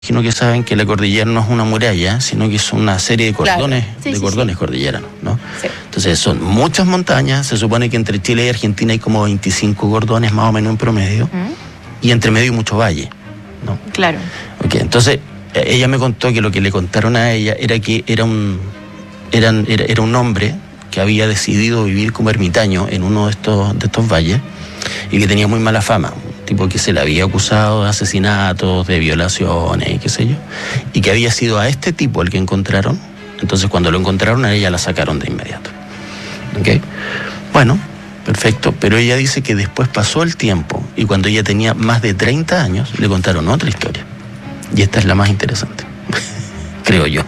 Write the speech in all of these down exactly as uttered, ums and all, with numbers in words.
Imagino que saben que la cordillera no es una muralla, sino que es una serie de cordones, claro. sí, de sí, cordones sí. cordilleranos, ¿no? Sí. Entonces son muchas montañas, se supone que entre Chile y Argentina hay como veinticinco cordones más o menos en promedio, ¿Mm? y entre medio mucho valle, ¿no? Claro. Okay, entonces ella me contó que lo que le contaron a ella era que era un, eran, era, era un hombre que había decidido vivir como ermitaño en uno de estos, de estos valles y que tenía muy mala fama. Tipo que se le había acusado de asesinatos, de violaciones y qué sé yo, y que había sido a este tipo el que encontraron. Entonces cuando lo encontraron a ella la sacaron de inmediato. ¿Okay? Bueno, perfecto, pero ella dice que después pasó el tiempo y cuando ella tenía más de treinta años le contaron otra historia, y esta es la más interesante creo yo.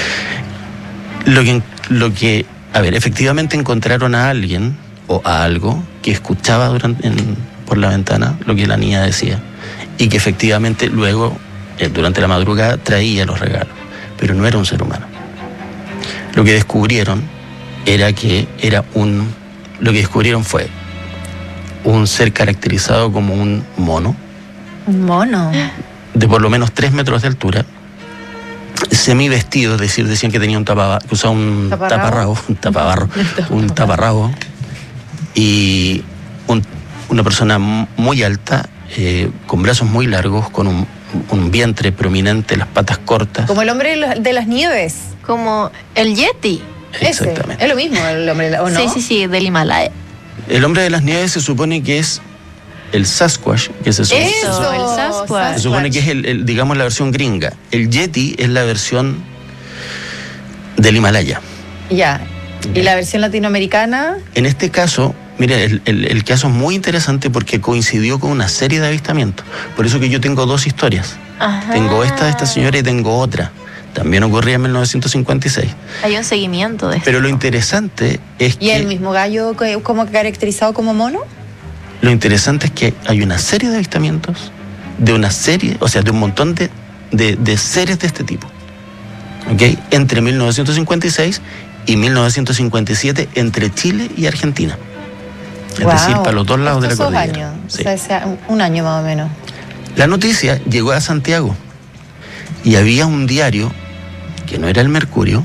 Lo que, lo que, a ver, efectivamente encontraron a alguien o a algo que escuchaba durante en, por la ventana lo que la niña decía y que efectivamente luego eh, durante la madrugada traía los regalos, pero no era un ser humano. Lo que descubrieron era que era un lo que descubrieron fue un ser caracterizado como un mono, un mono de por lo menos tres metros de altura, semi vestido, es decir, decían que tenía un tapa, que usaba un taparrabo, un tapabarro, un taparrabo, y un una persona muy alta, eh, con brazos muy largos, con un, un vientre prominente, las patas cortas. Como el hombre de las nieves. Como el Yeti. Exactamente. Ese. Es lo mismo el hombre, ¿o no? Sí, sí, sí, del Himalaya. El hombre de las nieves se supone que es el Sasquatch, que se, supone, Eso, se, el Sasquatch. se supone que es, el, el, digamos, la versión gringa. El Yeti es la versión del Himalaya. Ya. ¿Y la versión latinoamericana? En este caso... Mire, el, el, el caso es muy interesante porque coincidió con una serie de avistamientos. Por eso que yo tengo dos historias. Ajá. Tengo esta de esta señora y tengo otra. También ocurría en mil novecientos cincuenta y seis. Hay un seguimiento de esto. Pero lo interesante es ¿Y que... el mismo gallo como caracterizado como mono? Lo interesante es que hay una serie de avistamientos de una serie, o sea, de un montón de, de, de seres de este tipo. ¿Ok? Entre mil novecientos cincuenta y seis y mil novecientos cincuenta y siete entre Chile y Argentina. Es wow. decir, para los dos lados de la cordillera. Años, sí. O sea, un año más o menos. La noticia llegó a Santiago y había un diario que no era el Mercurio,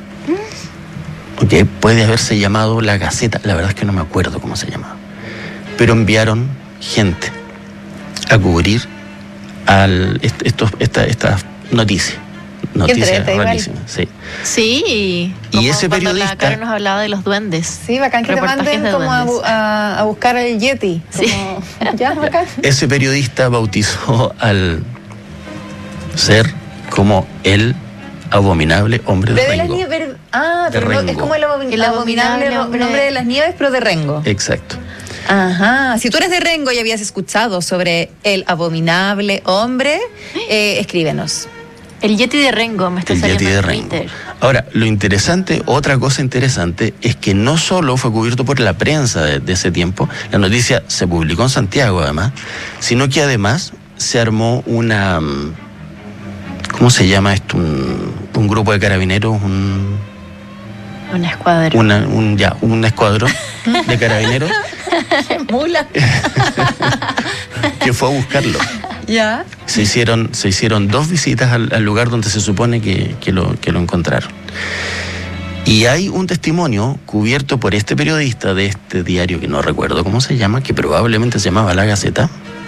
que puede haberse llamado La Gaceta, la verdad es que no me acuerdo cómo se llamaba, pero enviaron gente a cubrir al, estos, esta, estas noticias. Noticias rarísimas, sí. Sí, y ese periodista... La Karen nos hablaba de los duendes. Sí, bacán que te manden como a, a, a buscar el Yeti. Como, sí. ¿Ya, bacán? Ese periodista bautizó al ser como el abominable hombre de, de Rengo. Las nieves, ah, de pero Rengo. No, es como el, abomin el abominable, abominable hombre... nombre de las nieves, pero de Rengo. Exacto. Ajá, si tú eres de Rengo y habías escuchado sobre el abominable hombre, eh, escríbenos. El Yeti de Rengo, me está el saliendo Yeti de en Rengo. Twitter. Ahora, lo interesante, otra cosa interesante, es que no solo fue cubierto por la prensa de, de ese tiempo, la noticia se publicó en Santiago además, sino que además se armó una, ¿cómo se llama esto? Un, un grupo de carabineros, un... Un escuadrón. Una, un, ya, un escuadrón de carabineros. Mula. Que fue a buscarlo. Ya. Se hicieron, se hicieron dos visitas al, al lugar donde se supone que, que, lo, que lo encontraron. Y hay un testimonio cubierto por este periodista de este diario, que no recuerdo cómo se llama, que probablemente se llamaba La Gaceta.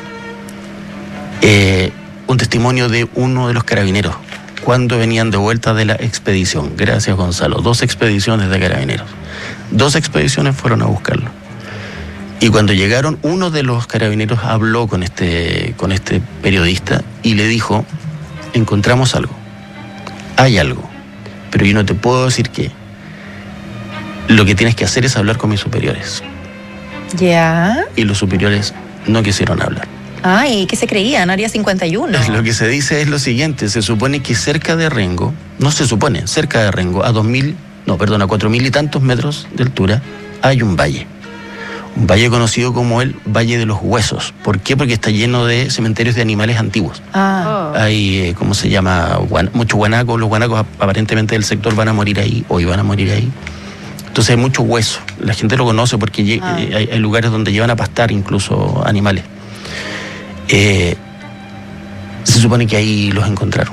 Eh, un testimonio de uno de los carabineros, cuando venían de vuelta de la expedición. Gracias, Gonzalo. Dos expediciones de carabineros. Dos expediciones fueron a buscarlo. Y cuando llegaron, uno de los carabineros habló con este, con este periodista y le dijo, encontramos algo, hay algo, pero yo no te puedo decir qué. Lo que tienes que hacer es hablar con mis superiores. Ya. Y los superiores no quisieron hablar. Ay, ¿qué se creían? Área cincuenta y uno. Lo que se dice es lo siguiente, se supone que cerca de Rengo, no se supone, cerca de Rengo, a dos mil, no, perdón, a cuatro mil y tantos metros de altura, hay un valle. Un valle conocido como el Valle de los Huesos. ¿Por qué? Porque está lleno de cementerios de animales antiguos. Ah. Oh. Hay, eh, ¿cómo se llama? Guan, muchos guanacos. Los guanacos aparentemente del sector van a morir ahí, hoy van a morir ahí. Entonces hay mucho hueso. La gente lo conoce porque ah. eh, hay, hay lugares donde llevan a pastar incluso animales. Eh, Se supone que ahí los encontraron.